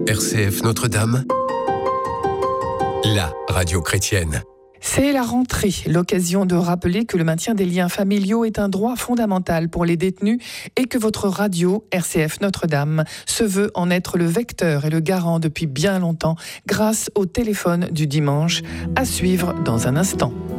RCF Notre-Dame, la radio chrétienne. C'est la rentrée, l'occasion de rappeler que le maintien des liens familiaux est un droit fondamental pour les détenus et que votre radio, RCF Notre-Dame, se veut en être le vecteur et le garant depuis bien longtemps grâce au téléphone du dimanche, à suivre dans un instant.